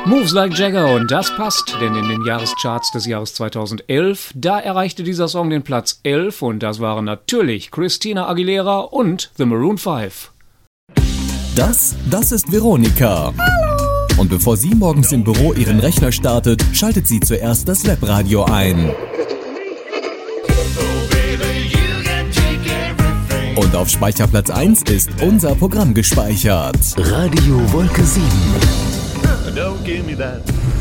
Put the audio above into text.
Moves Like Jagger, und das passt, denn in den Jahrescharts des Jahres 2011, da erreichte dieser Song den Platz 11 und das waren natürlich Christina Aguilera und The Maroon 5. Das ist Veronika. Hallo. Und bevor sie morgens im Büro ihren Rechner startet, schaltet sie zuerst das Webradio ein. Und auf Speicherplatz 1 ist unser Programm gespeichert. Radio Wolke 7. Don't give me that.